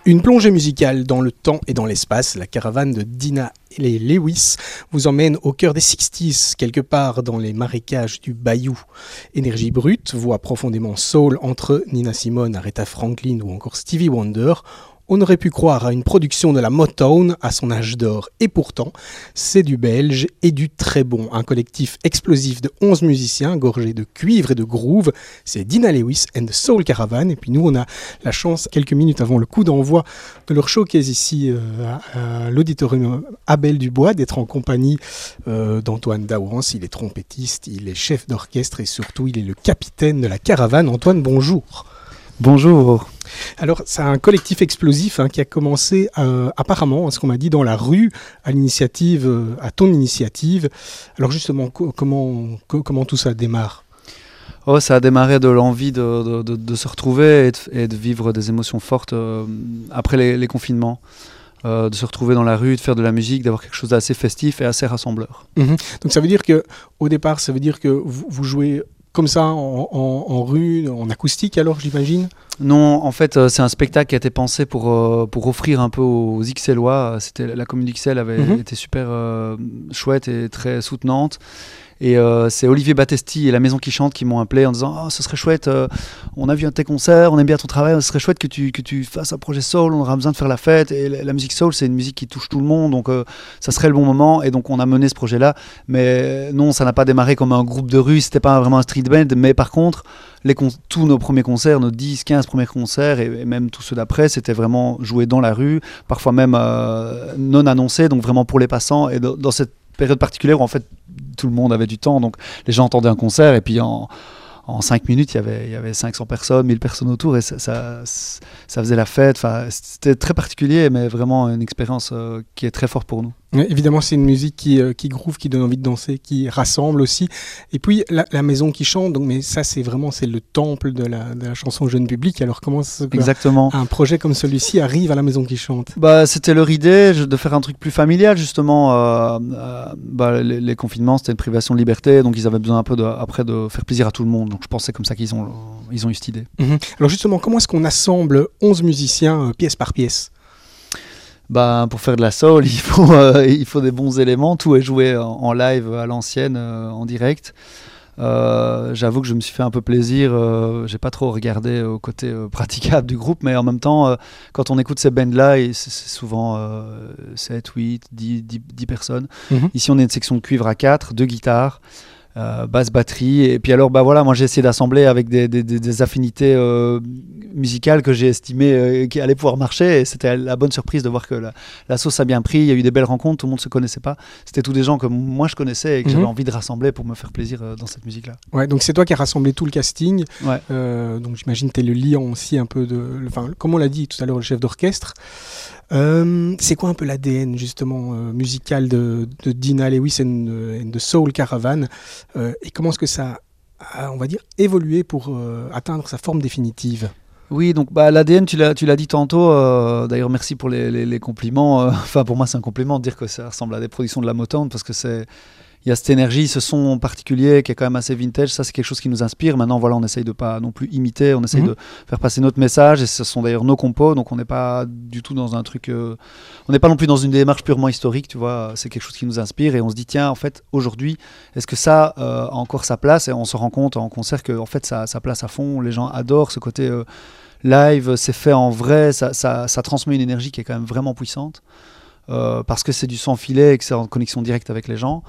Une plongée musicale dans le temps et dans l'espace, la caravane de Dina et Lewis vous emmène au cœur des 60s, quelque part dans les marécages du Bayou. Énergie brute, voix profondément soul entre Nina Simone, Aretha Franklin ou encore Stevie Wonder. On aurait pu croire à une production de la Motown à son âge d'or. Et pourtant, c'est du belge et du très bon. Un collectif explosif de 11 musiciens, gorgés de cuivre et de groove. C'est Dina Lewis and the Soul Caravan. Et puis nous, on a la chance, quelques minutes avant le coup d'envoi de leur showcase ici à l'auditorium Abel Dubois, d'être en compagnie d'Antoine Daourance. Il est trompettiste, il est chef d'orchestre et surtout, il est le capitaine de la caravane. Antoine, bonjour. Bonjour. Alors, c'est un collectif explosif qui a commencé apparemment, ce qu'on m'a dit, dans la rue, à ton initiative. Alors justement, comment tout ça démarre ? Ça a démarré de l'envie de se retrouver et de vivre des émotions fortes après les confinements. De se retrouver dans la rue, de faire de la musique, d'avoir quelque chose d'assez festif et assez rassembleur. Donc ça veut dire qu'au départ, vous jouez comme ça, en rue, en acoustique alors, j'imagine ? Non, en fait, c'est un spectacle qui a été pensé pour offrir un peu aux XLois. La commune d'XL avait été super chouette et très soutenante. Et c'est Olivier Battesti et La Maison qui chante qui m'ont appelé en disant « ce serait chouette, on a vu un de tes concerts, on aime bien ton travail, ce serait chouette que tu fasses un projet soul, on aura besoin de faire la fête. » Et la musique soul, c'est une musique qui touche tout le monde, donc ça serait le bon moment. Et donc on a mené ce projet-là. Mais non, ça n'a pas démarré comme un groupe de rue, c'était pas vraiment un street band. Mais par contre, tous nos premiers concerts, nos 10, 15 premiers concerts, et même tous ceux d'après, c'était vraiment joué dans la rue, parfois même non annoncé, donc vraiment pour les passants. Et dans cette période particulière où en fait tout le monde avait du temps, donc les gens entendaient un concert et puis en 5 minutes il y avait 500 personnes, 1000 personnes autour et ça faisait la fête. Enfin, c'était très particulier mais vraiment une expérience qui est très forte pour nous. Évidemment, c'est une musique qui groove, qui donne envie de danser, qui rassemble aussi. Et puis, la maison qui chante, donc, mais ça, c'est le temple de la chanson jeune public. Alors, comment Exactement. Un projet comme celui-ci arrive à la maison qui chante ? C'était leur idée de faire un truc plus familial, justement. Les confinements, c'était une privation de liberté, donc ils avaient besoin un peu après de faire plaisir à tout le monde. Donc, je pense que c'est comme ça qu'ils ont eu cette idée. Alors, justement, comment est-ce qu'on assemble 11 musiciens pièce par pièce ? Pour faire de la soul, il faut des bons éléments. Tout est joué en live à l'ancienne, en direct. J'avoue que je me suis fait un peu plaisir. J'ai pas trop regardé au côté praticable du groupe, mais en même temps, quand on écoute ces bands-là, c'est souvent 7, 8, 10 personnes. Ici, on est une section de cuivre à 4, 2 guitares. Basse, batterie, et puis alors moi j'ai essayé d'assembler avec des affinités musicales que j'ai estimées qui allaient pouvoir marcher, et c'était la bonne surprise de voir que la sauce a bien pris. Il y a eu des belles rencontres, tout le monde se connaissait pas, c'était tous des gens que moi je connaissais et que j'avais envie de rassembler pour me faire plaisir dans cette musique là. Ouais, donc c'est toi qui as rassemblé tout le casting. Ouais. Donc j'imagine que tu es le liant aussi un peu comme on l'a dit tout à l'heure, le chef d'orchestre. C'est quoi un peu l'ADN justement musical de Dina Lewis and the Soul Caravan, et comment est-ce que ça a, on va dire, évolué pour atteindre sa forme définitive ? Oui, donc l'ADN, tu l'as dit tantôt, d'ailleurs merci pour les compliments. Enfin, pour moi c'est un compliment de dire que ça ressemble à des productions de la Motown, parce que il y a cette énergie, ce son particulier qui est quand même assez vintage. Ça, c'est quelque chose qui nous inspire. Maintenant, voilà, on essaye de pas non plus imiter, on essaye de faire passer notre message, et ce sont d'ailleurs nos compos, donc on n'est pas du tout dans un truc, on n'est pas non plus dans une démarche purement historique, tu vois. C'est quelque chose qui nous inspire, et on se dit tiens, en fait, aujourd'hui, est-ce que ça a encore sa place ? Et on se rend compte en concert que en fait, ça a sa place à fond. Les gens adorent ce côté live, c'est fait en vrai, ça transmet une énergie qui est quand même vraiment puissante, parce que c'est du sans filet et que c'est en connexion directe avec les gens.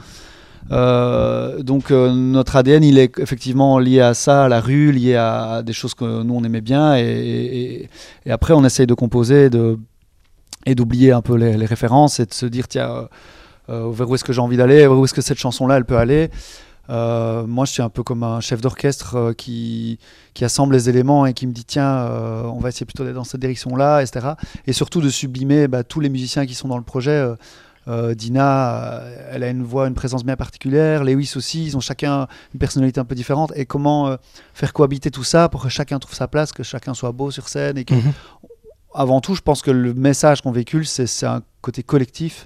Donc notre ADN, il est effectivement lié à ça, à la rue, lié à des choses que nous on aimait bien, et après on essaye de composer et d'oublier un peu les références et de se dire tiens, vers où est-ce que j'ai envie d'aller, où est-ce que cette chanson là elle peut aller. Moi je suis un peu comme un chef d'orchestre qui assemble les éléments et qui me dit tiens, on va essayer plutôt d'aller dans cette direction là, etc. Et surtout de sublimer tous les musiciens qui sont dans le projet. Dina, elle a une voix, une présence bien particulière. Lewis aussi, ils ont chacun une personnalité un peu différente. Et comment faire cohabiter tout ça pour que chacun trouve sa place, que chacun soit beau sur scène. Et avant tout, je pense que le message qu'on véhicule, c'est un côté collectif.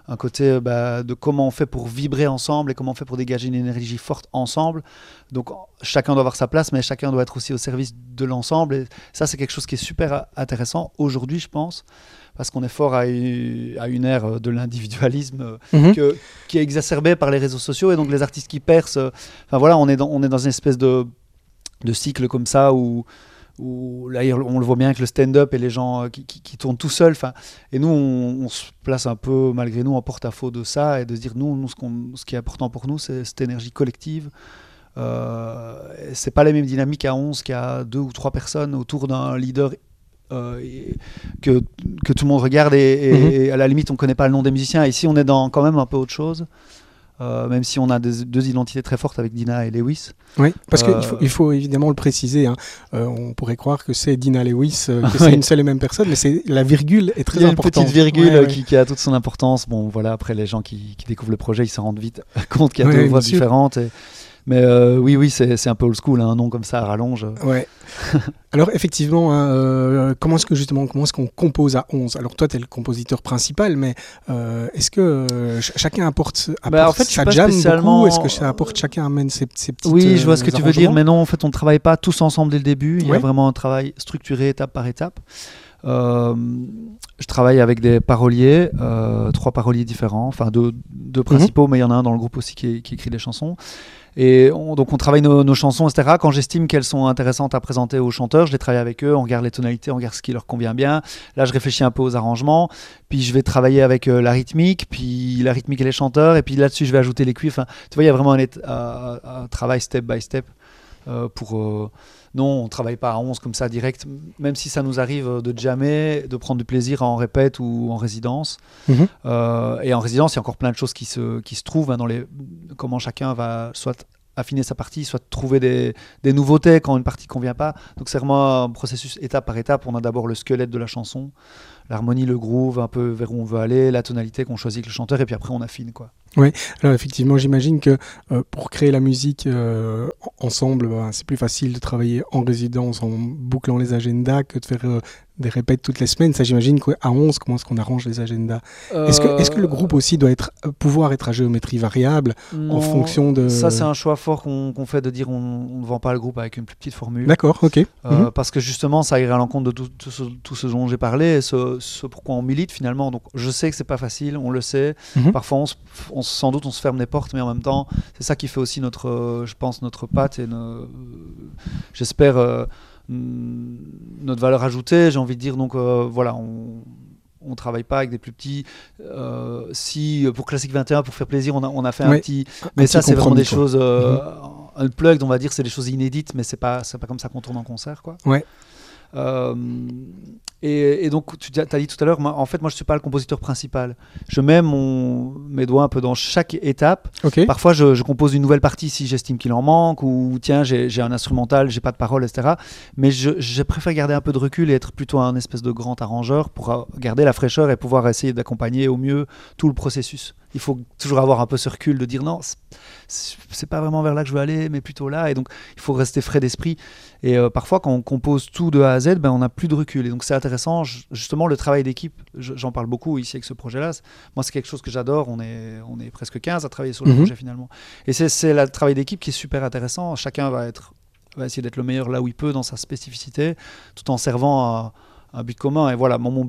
un côté de comment on fait pour vibrer ensemble et comment on fait pour dégager une énergie forte ensemble. Donc chacun doit avoir sa place, mais chacun doit être aussi au service de l'ensemble. Et ça, c'est quelque chose qui est super intéressant aujourd'hui, je pense, parce qu'on est fort à une ère de l'individualisme qui est exacerbée par les réseaux sociaux. Et donc les artistes qui percent, on est dans une espèce de cycle comme ça où là, on le voit bien avec le stand-up et les gens qui tournent tout seuls. Et nous, on se place un peu, malgré nous, en porte-à-faux de ça et de se dire, nous ce qui est important pour nous, c'est cette énergie collective. C'est pas les mêmes dynamiques à 11 qu'à 2 ou 3 personnes autour d'un leader que tout le monde regarde et à la limite, on connaît pas le nom des musiciens. Ici, on est dans quand même un peu autre chose. Même si on a deux identités très fortes avec Dina et Lewis. Oui, parce qu'il faut évidemment le préciser. Hein. On pourrait croire que c'est Dina Lewis, que c'est une seule et même personne, mais la virgule est très importante. Il y a une petite virgule qui a toute son importance. Bon, voilà, après, les gens qui découvrent le projet, ils se rendent vite compte qu'il y a deux voix différentes. Mais oui, c'est un peu old school, un nom comme ça à rallonge. Ouais. Alors effectivement, comment est-ce qu'on compose à 11 ? Alors toi, tu es le compositeur principal, mais est-ce que chacun apporte en fait, sa jam beaucoup ? Est-ce que ça apporte, chacun amène ses petites Oui, je vois ce que tu veux dire, mais non, en fait, on ne travaille pas tous ensemble dès le début. Il y a vraiment un travail structuré étape par étape. Je travaille avec des paroliers, 3 paroliers différents, enfin deux principaux, mais il y en a un dans le groupe aussi qui écrit des chansons. Et donc on travaille nos chansons, etc. Quand j'estime qu'elles sont intéressantes à présenter aux chanteurs, je les travaille avec eux, on regarde les tonalités, on regarde ce qui leur convient bien. Là, je réfléchis un peu aux arrangements, puis je vais travailler avec la rythmique et les chanteurs, et puis là-dessus, je vais ajouter les cuivres. Enfin, tu vois, il y a vraiment un travail step by step pour... Non, on ne travaille pas à 11 comme ça direct, même si ça nous arrive de jammer, de prendre du plaisir en répète ou en résidence. Et en résidence, il y a encore plein de choses qui se trouvent dans comment chacun va soit affiner sa partie, soit trouver des nouveautés quand une partie ne convient pas. Donc c'est vraiment un processus étape par étape. On a d'abord le squelette de la chanson, l'harmonie, le groove, un peu vers où on veut aller, la tonalité qu'on choisit avec le chanteur, et puis après on affine, quoi. Oui, alors effectivement, j'imagine que pour créer la musique ensemble, c'est plus facile de travailler en résidence en bouclant les agendas que de faire des répètes toutes les semaines. Ça, j'imagine qu'à 11, comment est-ce qu'on arrange les agendas ? Est-ce que le groupe aussi doit pouvoir être à géométrie variable en fonction de... Ça, c'est un choix fort qu'on fait de dire on ne vend pas le groupe avec une plus petite formule. D'accord, ok. Parce que justement, ça irait à l'encontre de tout ce dont j'ai parlé et ce pourquoi on milite finalement. Donc, je sais que c'est pas facile, on le sait. Parfois, sans doute, on se ferme des portes, mais en même temps, c'est ça qui fait aussi je pense, notre patte et j'espère notre valeur ajoutée, j'ai envie de dire. Donc voilà, on travaille pas avec des plus petits. Si pour Classique 21, pour faire plaisir, on a fait un petit... Mais ça, c'est vraiment des choses unplugged, on va dire, c'est des choses inédites, mais c'est pas comme ça qu'on tourne en concert, quoi. Ouais. Et donc, tu as dit tout à l'heure, en fait, moi, je ne suis pas le compositeur principal. Je mets mes doigts un peu dans chaque étape. Okay. Parfois, je compose une nouvelle partie si j'estime qu'il en manque, ou tiens, j'ai un instrumental, j'ai pas de paroles, etc. Mais je préfère garder un peu de recul et être plutôt un espèce de grand arrangeur pour garder la fraîcheur et pouvoir essayer d'accompagner au mieux tout le processus. Il faut toujours avoir un peu ce recul de dire non, c'est pas vraiment vers là que je veux aller, mais plutôt là. Et donc, il faut rester frais d'esprit. Et parfois, quand on compose tout de A à Z, on n'a plus de recul. Et donc, c'est intéressant. Justement, le travail d'équipe, j'en parle beaucoup ici avec ce projet-là. Moi, c'est quelque chose que j'adore. On est presque 15 à travailler sur le projet finalement. Et c'est le travail d'équipe qui est super intéressant. Chacun va essayer d'être le meilleur là où il peut dans sa spécificité, tout en servant un but commun. Et voilà, mon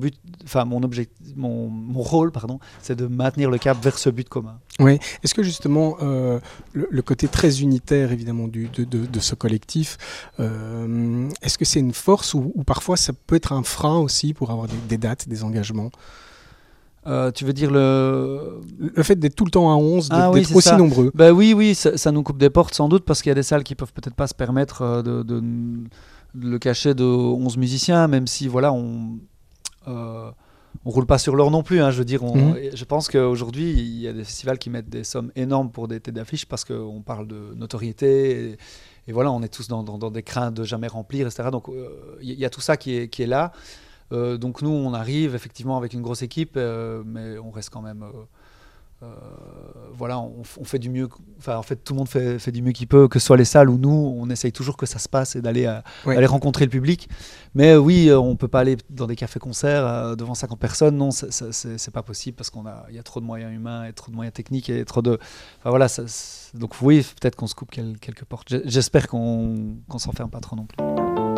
rôle, c'est de maintenir le cap vers ce but commun. Oui. Est-ce que justement le côté très unitaire évidemment de ce collectif, est-ce que c'est une force ou parfois ça peut être un frein aussi pour avoir des dates, des engagements ? Tu veux dire le fait d'être tout le temps à 11, d'être aussi nombreux. Oui, ça nous coupe des portes sans doute, parce qu'il y a des salles qui peuvent peut-être pas se permettre de le cachet de 11 musiciens, même si voilà, on roule pas sur l'or non plus, hein, je veux dire. Je pense qu'aujourd'hui, il y a des festivals qui mettent des sommes énormes pour des têtes d'affiche parce qu'on parle de notoriété et voilà, on est tous dans des craintes de jamais remplir, etc. Donc il y a tout ça qui est là. Donc nous, on arrive effectivement avec une grosse équipe, mais on reste quand même voilà, on fait du mieux. Enfin, en fait, tout le monde fait du mieux qu'il peut, que ce soit les salles ou nous. On essaye toujours que ça se passe et d'aller rencontrer le public. Mais oui, on peut pas aller dans des cafés-concerts devant 50 personnes. Non, c'est pas possible parce il y a trop de moyens humains et trop de moyens techniques et trop de. Enfin, voilà. Donc oui, peut-être qu'on se coupe quelques portes. J'espère qu'on s'enferme pas trop non plus.